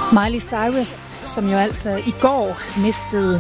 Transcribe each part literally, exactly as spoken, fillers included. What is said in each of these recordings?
Miley Cyrus, som jo altså i går mistede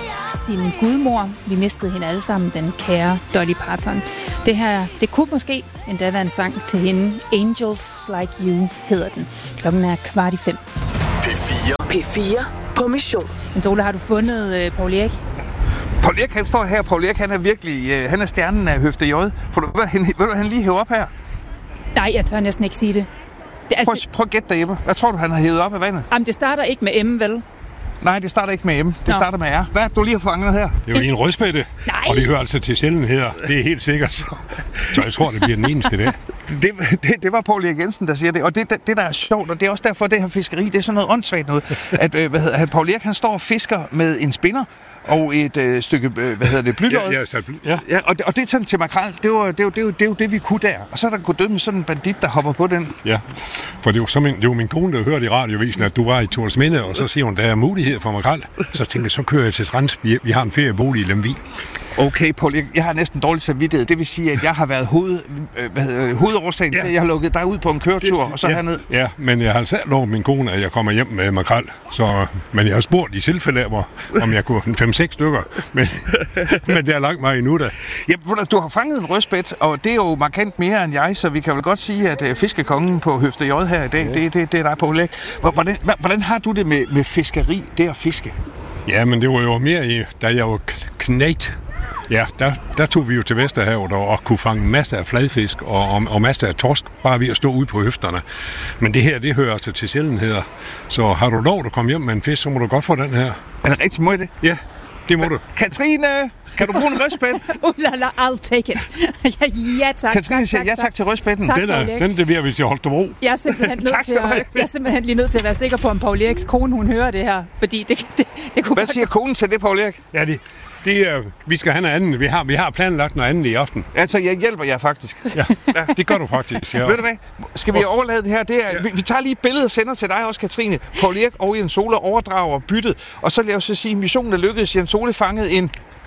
sin gudmor. Vi mistede hende alle sammen, den kære Dolly Parton. Det her, det kunne måske endda være en sang til hende. Angels Like You hedder den. Klokken er kvart i fem. P fire. P fire på mission. Jens Ole, har du fundet uh, Poul Erik? Poul Erik, han står her. Poul Erik, han er virkelig, uh, han er stjernen af Høfde J. For du, hvad, han, vil du han lige hæve op her? Nej, jeg tør næsten ikke sige det. det, altså, prøv, det... prøv at gætte derhjemme. Hvad tror du, han har hævet op af vandet? Jamen, det starter ikke med M, vel? Nej, det starter ikke med M. Det Nå. starter med R. Hvad er det, du lige har fanget her? Det er jo en rødspætte, og det hører altså til sjældenheder. Det er helt sikkert. Så jeg tror, det bliver den eneste dag. Det, det, det var Poul Erik Jensen, der siger det. Og det, det, det, der er sjovt, og det er også derfor, det her fiskeri, det er sådan noget åndssvagt noget. At, øh, hvad hedder han, Poul Erik, han står og fisker med en spinder og et øh, stykke, øh, hvad hedder det, blylod. Ja, ja, ja. ja og, det, og det er sådan til makrel. Det var, det, var, det, var, det var det, vi kunne der. Og så er der gået død med sådan en bandit, der hopper på den. Ja, for det var, så min, det var min kone, der hørte i radiovisen, at du var i Thorsminde, og så siger hun, der er mulighed for makrel. Så tænkte jeg, så kører jeg til Trans. Vi, vi har en feriebolig i Lemvig. Okay, Poul, jeg, jeg har næsten dårligt samvittighed. Det vil sige, at jeg har været hoved, øh, hvad hedder, hovedårsagen ja. til, at jeg har lukket dig ud på en køretur, det, og så ja, herned. Ja, men jeg har altså lovet min kone, at jeg kommer hjem med makrel. Så, men jeg har spurgt i tilfælde af, hvor, om jeg kunne fem seks stykker. Men, men det er langt mig endnu da. Ja, du har fanget en rødspæt, og det er jo markant mere end jeg, så vi kan vel godt sige, at uh, fiskekongen på Høfde J her i dag, ja. det, det, det er dig, Poul Erik. Hvordan, hvordan har du det med, med fiskeri, det at fiske? Ja, men det var jo mere i, da jeg var knægt. Ja, der, der tog vi jo til Vesterhavet og, og kunne fange masser af fladfisk og, og, og masser af torsk, bare ved at stå ude på høfterne. Men det her, det hører altså til sjældenheder. Så har du lov at komme hjem med en fisk, så må du godt få den her. Er det rigtig måde det? Ja, det må du. Katrine, kan du bruge en rødspæt? Uh, la, la, I'll take it. ja, tak. Katrine tak, siger tak, ja tak til rødspætten. Tak, den, er, den leverer vi til Holstebro. Jeg er simpelthen nødt til at, jeg er simpelthen lige nødt til at være sikker på, om Poul Eriks kone, hun hører det her. Fordi det, det, det kunne Hvad siger konen til det, Poul Erik? Ja, det, det er, vi skal have noget andet. Vi har, vi har planlagt noget andet i aften. Altså, jeg hjælper jer faktisk. Ja, ja, det gør du faktisk. Ja. Ved du hvad? Skal vi overlade det her? Det er, ja. vi, vi tager lige et billede og sender til dig også, Katrine. Poul Erik og Jens Ole overdrager byttet. Og så vil jeg så sige, at missionen er lykkedes. Jens Ole fangede en...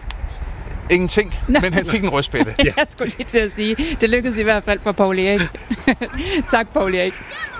ingenting, Nå. men han fik en rødspætte. Jeg skulle lige til at sige, det lykkedes i hvert fald for Poul Erik. Tak, Poul Erik.